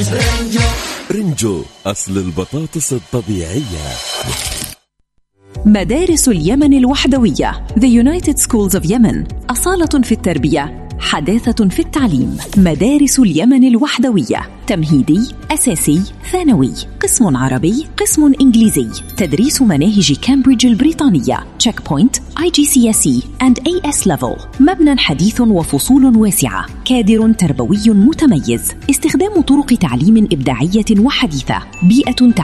رنجو أصل البطاطس الطبيعية. مدارس اليمن الوحدوية The United Schools of Yemen، أصالة في التربية، حداثة في التعليم. مدارس اليمن الوحدوية، تمهيدي، أساسي، ثانوي، قسم عربي، قسم إنجليزي، تدريس مناهج كامبريدج البريطانية Check Point IGCSE and AS Level. مبنى حديث وفصول واسعة، كادر تربوي متميز، استخدام طرق تعليم إبداعية وحديثة، بيئة